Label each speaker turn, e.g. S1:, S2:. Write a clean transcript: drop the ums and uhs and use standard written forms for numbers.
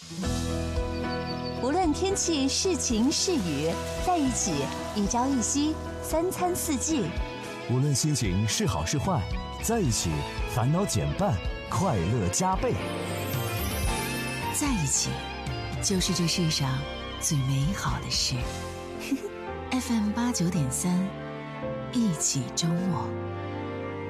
S1: 无论天气是晴是雨，在一起一朝一夕，三餐四季。
S2: 无论心情是好是坏，在一起烦恼减半，快乐加倍。
S3: 在一起就是这世上最美好的事。FM 89.3，一起周末。